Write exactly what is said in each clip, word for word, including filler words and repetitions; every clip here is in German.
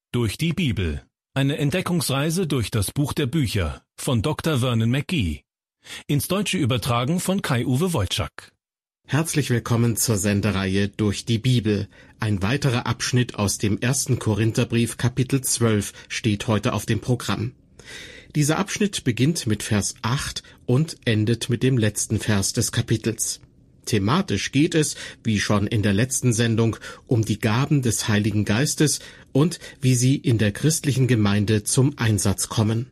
Durch die Bibel. Eine Entdeckungsreise durch das Buch der Bücher von Doktor Vernon McGee. Ins Deutsche übertragen von Kai-Uwe Wojczak. Herzlich willkommen zur Sendereihe Durch die Bibel. Ein weiterer Abschnitt aus dem ersten Korintherbrief, Kapitel zwölf, steht heute auf dem Programm. Dieser Abschnitt beginnt mit Vers acht und endet mit dem letzten Vers des Kapitels. Thematisch geht es, wie schon in der letzten Sendung, um die Gaben des Heiligen Geistes und wie sie in der christlichen Gemeinde zum Einsatz kommen.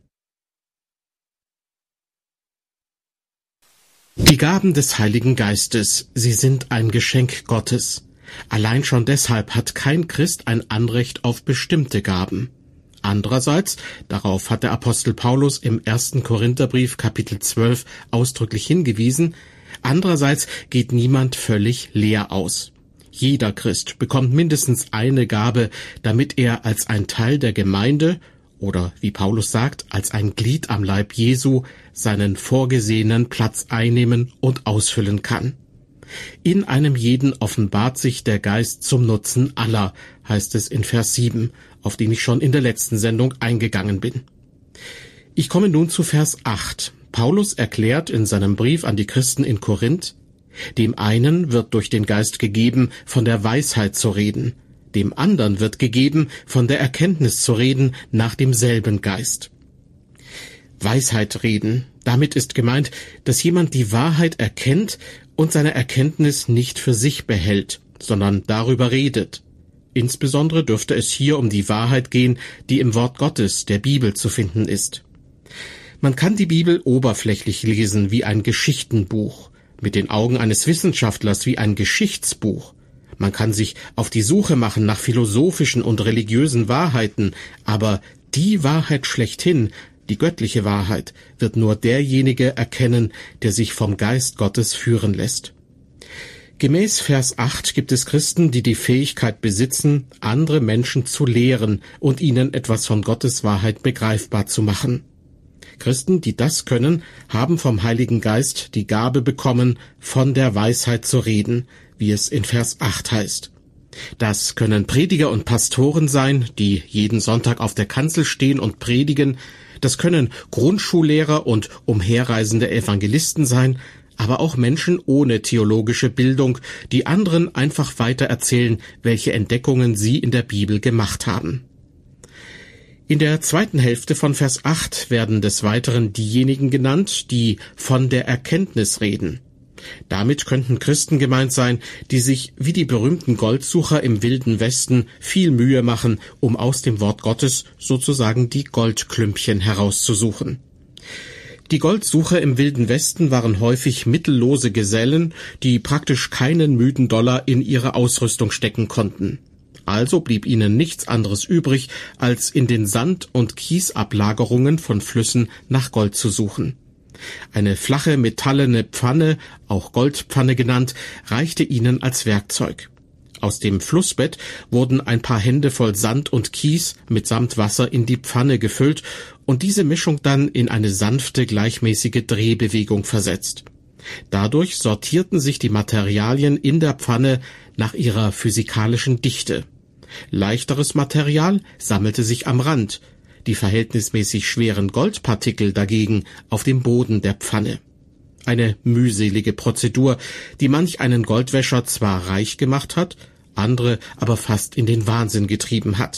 Die Gaben des Heiligen Geistes, sie sind ein Geschenk Gottes. Allein schon deshalb hat kein Christ ein Anrecht auf bestimmte Gaben. Andererseits, darauf hat der Apostel Paulus im ersten Korintherbrief Kapitel zwölf ausdrücklich hingewiesen, andererseits geht niemand völlig leer aus. Jeder Christ bekommt mindestens eine Gabe, damit er als ein Teil der Gemeinde oder, wie Paulus sagt, als ein Glied am Leib Jesu seinen vorgesehenen Platz einnehmen und ausfüllen kann. In einem jeden offenbart sich der Geist zum Nutzen aller, heißt es in Vers sieben, auf den ich schon in der letzten Sendung eingegangen bin. Ich komme nun zu Vers acht. Paulus erklärt in seinem Brief an die Christen in Korinth, dem einen wird durch den Geist gegeben, von der Weisheit zu reden, dem anderen wird gegeben, von der Erkenntnis zu reden, nach demselben Geist. Weisheit reden, damit ist gemeint, dass jemand die Wahrheit erkennt und seine Erkenntnis nicht für sich behält, sondern darüber redet. Insbesondere dürfte es hier um die Wahrheit gehen, die im Wort Gottes, der Bibel, zu finden ist. Man kann die Bibel oberflächlich lesen wie ein Geschichtenbuch, mit den Augen eines Wissenschaftlers wie ein Geschichtsbuch. Man kann sich auf die Suche machen nach philosophischen und religiösen Wahrheiten, aber die Wahrheit schlechthin, die göttliche Wahrheit, wird nur derjenige erkennen, der sich vom Geist Gottes führen lässt. Gemäß Vers acht gibt es Christen, die die Fähigkeit besitzen, andere Menschen zu lehren und ihnen etwas von Gottes Wahrheit begreifbar zu machen. Christen, die das können, haben vom Heiligen Geist die Gabe bekommen, von der Weisheit zu reden, wie es in Vers acht heißt. Das können Prediger und Pastoren sein, die jeden Sonntag auf der Kanzel stehen und predigen. Das können Grundschullehrer und umherreisende Evangelisten sein, aber auch Menschen ohne theologische Bildung, die anderen einfach weiter erzählen, welche Entdeckungen sie in der Bibel gemacht haben. In der zweiten Hälfte von Vers acht werden des Weiteren diejenigen genannt, die von der Erkenntnis reden. Damit könnten Christen gemeint sein, die sich wie die berühmten Goldsucher im Wilden Westen viel Mühe machen, um aus dem Wort Gottes sozusagen die Goldklümpchen herauszusuchen. Die Goldsucher im Wilden Westen waren häufig mittellose Gesellen, die praktisch keinen müden Dollar in ihre Ausrüstung stecken konnten. Also blieb ihnen nichts anderes übrig, als in den Sand- und Kiesablagerungen von Flüssen nach Gold zu suchen. Eine flache metallene Pfanne, auch Goldpfanne genannt, reichte ihnen als Werkzeug. Aus dem Flussbett wurden ein paar Hände voll Sand und Kies mitsamt Wasser in die Pfanne gefüllt und diese Mischung dann in eine sanfte, gleichmäßige Drehbewegung versetzt. Dadurch sortierten sich die Materialien in der Pfanne nach ihrer physikalischen Dichte. Leichteres Material sammelte sich am Rand, die verhältnismäßig schweren Goldpartikel dagegen auf dem Boden der Pfanne. Eine mühselige Prozedur, die manch einen Goldwäscher zwar reich gemacht hat, andere aber fast in den Wahnsinn getrieben hat.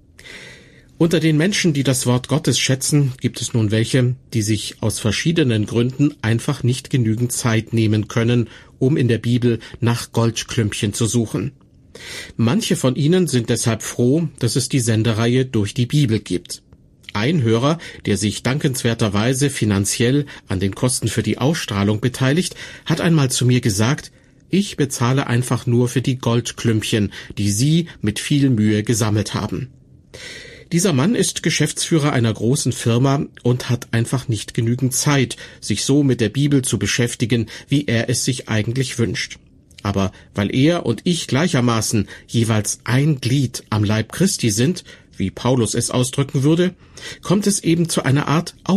Unter den Menschen, die das Wort Gottes schätzen, gibt es nun welche, die sich aus verschiedenen Gründen einfach nicht genügend Zeit nehmen können, um in der Bibel nach Goldklümpchen zu suchen. Manche von ihnen sind deshalb froh, dass es die Sendereihe Durch die Bibel gibt. Ein Hörer, der sich dankenswerterweise finanziell an den Kosten für die Ausstrahlung beteiligt, hat einmal zu mir gesagt, ich bezahle einfach nur für die Goldklümpchen, die Sie mit viel Mühe gesammelt haben. Dieser Mann ist Geschäftsführer einer großen Firma und hat einfach nicht genügend Zeit, sich so mit der Bibel zu beschäftigen, wie er es sich eigentlich wünscht. Aber weil er und ich gleichermaßen jeweils ein Glied am Leib Christi sind, wie Paulus es ausdrücken würde, kommt es eben zu einer Art